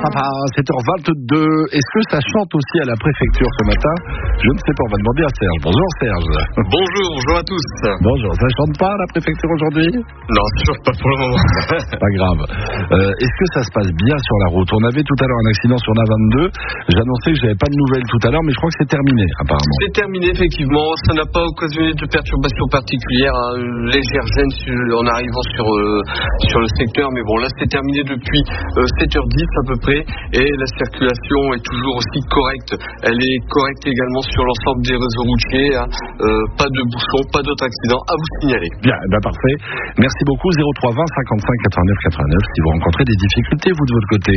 7h22. Est-ce que ça chante aussi à la préfecture ce matin? Je ne sais pas, on va demander à Serge. Bonjour Serge. Bonjour à tous. Bonjour, ça chante pas à la préfecture aujourd'hui? Non, ça chante pas pour le moment. Pas grave. Est-ce que ça se passe bien sur la route? On avait tout à l'heure un accident sur l'A22. J'annonçais que j'avais pas de nouvelles tout à l'heure, mais je crois que c'est terminé apparemment. C'est terminé effectivement, ça n'a pas occasionné de perturbations particulières, une légère gêne en arrivant sur le secteur, mais bon là c'est terminé depuis 7h10 à peu près, et la circulation est toujours aussi correcte. Elle est correcte également sur l'ensemble des réseaux routiers, pas de bouchons, pas d'autres accidents à vous signaler. Bien, parfait. Merci beaucoup. 03 20 55 89 89 si vous rencontrez des difficultés vous de votre côté.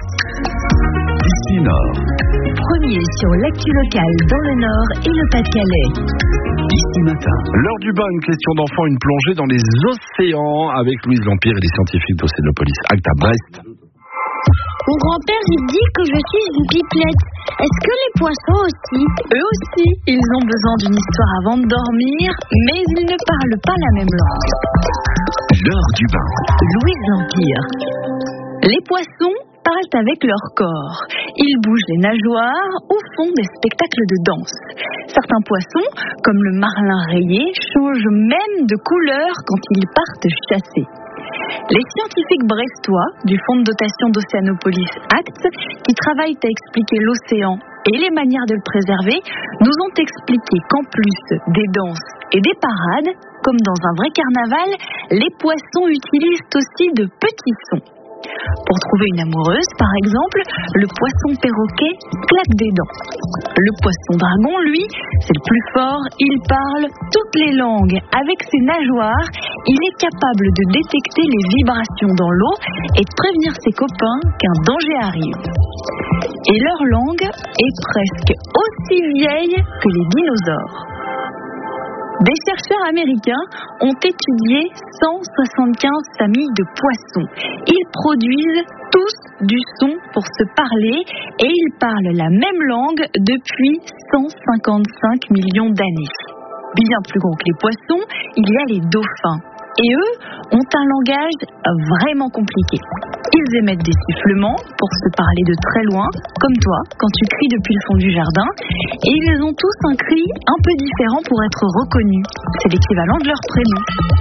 Ici Nord. Premier sur l'actu locale dans le Nord et le Pas-de-Calais. Ici Matin. L'heure du bain, une question d'enfant, une plongée dans les océans avec Louise Lampire et les scientifiques d'Océanopolis Acte à Brest. Mon grand-père, il dit que je suis une pipelette. Est-ce que les poissons aussi? Eux aussi, ils ont besoin d'une histoire avant de dormir, mais ils ne parlent pas la même langue. L'heure du bain. Louise Lampire. Les poissons parlent avec leur corps. Ils bougent les nageoires ou font des spectacles de danse. Certains poissons, comme le marlin rayé, changent même de couleur quand ils partent chasser. Les scientifiques brestois du Fonds de dotation d'Océanopolis Acte, qui travaillent à expliquer l'océan et les manières de le préserver, nous ont expliqué qu'en plus des danses et des parades, comme dans un vrai carnaval, les poissons utilisent aussi de petits sons. Pour trouver une amoureuse, par exemple, le poisson perroquet claque des dents. Le poisson dragon, lui, c'est le plus fort, il parle toutes les langues. Avec ses nageoires, il est capable de détecter les vibrations dans l'eau et de prévenir ses copains qu'un danger arrive. Et leur langue est presque aussi vieille que les dinosaures. Des chercheurs américains ont étudié 175 familles de poissons. Ils produisent tous du son pour se parler et ils parlent la même langue depuis 155 millions d'années. Bien plus gros que les poissons, il y a les dauphins. Et eux ont un langage vraiment compliqué. Ils émettent des sifflements pour se parler de très loin, comme toi, quand tu cries depuis le fond du jardin. Et ils ont tous un cri un peu différent pour être reconnus. C'est l'équivalent de leur prénom.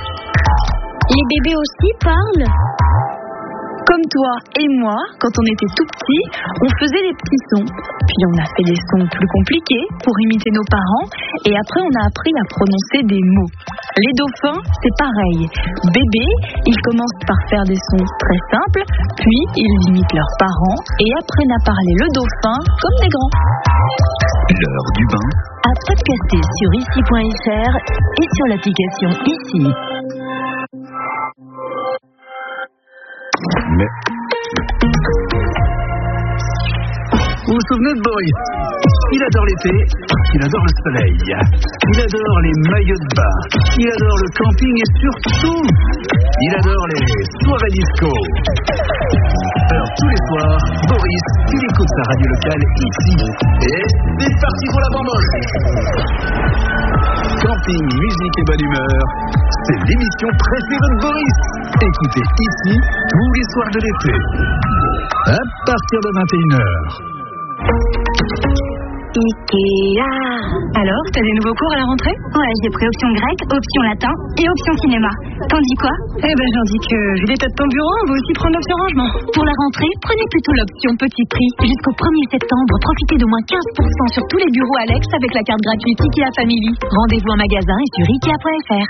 Les bébés aussi parlent? Comme toi et moi, quand on était tout petits, on faisait des petits sons. Puis on a fait des sons plus compliqués pour imiter nos parents. Et après, on a appris à prononcer des mots. Les dauphins, c'est pareil. Bébés, ils commencent par faire des sons très simples, puis ils imitent leurs parents et apprennent à parler le dauphin comme des grands. L'heure du bain. À podcaster sur ici.fr et sur l'application Ici. Mais... Vous vous souvenez de Boris? Il adore l'été, il adore le soleil, il adore les maillots de bain, il adore le camping et surtout, il adore les soirées disco. Alors tous les soirs, Boris, il écoute sa radio locale ici. Et c'est parti pour la bamboche. Camping, musique et bonne humeur, c'est l'émission préférée de Boris. Écoutez ici tous les soirs de l'été, à partir de 21h. Ikea. Alors, t'as des nouveaux cours à la rentrée? Ouais, j'ai pris option grec, option latin et option cinéma. T'en dis quoi? J'en dis que, vu l'état de ton bureau, on va aussi prendre l'option rangement. Pour la rentrée, prenez plutôt l'option petit prix. Jusqu'au 1er septembre, profitez de moins 15% sur tous les bureaux Alex avec la carte gratuite Ikea Family. Rendez-vous en magasin et sur Ikea.fr.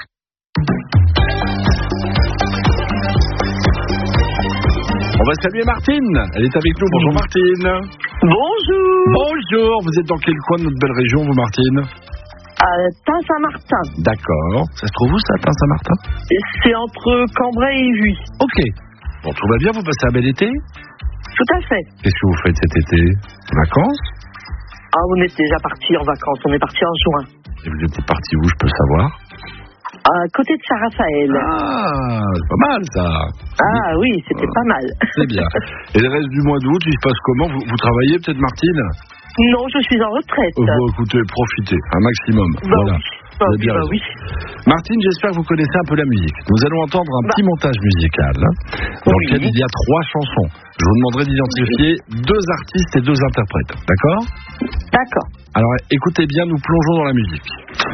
On va saluer Martine. Elle est avec nous. Bonjour Martine. Bonjour. Bonjour. Vous êtes dans quel coin de notre belle région, vous Martine? À Tain-Saint-Martin. D'accord. Ça se trouve où ça, Tain-Saint-Martin? C'est entre Cambrai et Vuit. Ok. Bon, tout va bien, vous passez un bel été? Tout à fait. Qu'est-ce que vous faites cet été? Des vacances? Ah, on est déjà parti en vacances. On est parti en juin. Et vous êtes parti où, je peux savoir? À côté de Saint-Raphaël. Ah, c'est pas mal ça. Ah oui, c'était pas mal. C'est bien. Et le reste du mois d'août, il se passe comment? Vous travaillez peut-être, Martine? Non, je suis en retraite. Bon, écoutez, profitez un maximum. Bon. Voilà. Vous avez bien raison. Oui. Martine, j'espère que vous connaissez un peu la musique. Nous allons entendre un petit montage musical dans lequel il y a 3 chansons. Je vous demanderai d'identifier 2 artistes et 2 interprètes. D'accord ? D'accord. Alors écoutez bien, nous plongeons dans la musique.